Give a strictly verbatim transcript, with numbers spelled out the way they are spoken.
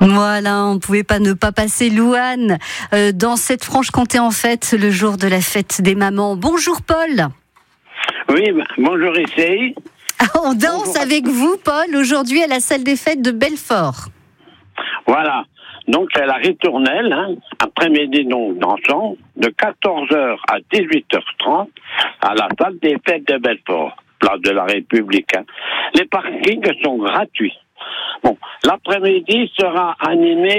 Voilà, on ne pouvait pas ne pas passer Louane euh, dans cette Franche-Comté en fête, le jour de la fête des mamans. Bonjour Paul. Oui, bonjour ici. On danse bonjour. Avec vous Paul, aujourd'hui à la salle des fêtes de Belfort. Voilà, donc c'est la ritournelle, hein, après-midi donc dansant, de quatorze heures à dix-huit heures trente à la salle des fêtes de Belfort, place de la République. Hein. Les parkings sont gratuits. Bon, l'après-midi sera animé